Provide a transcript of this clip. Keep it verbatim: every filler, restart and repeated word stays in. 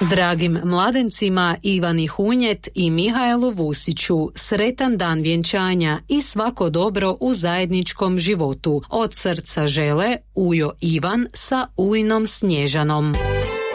Dragim mladencima Ivani Hunjet i Mihajlu Vusiću sretan dan vjenčanja i svako dobro u zajedničkom životu. Od srca žele Ujo Ivan sa ujnom Snježanom.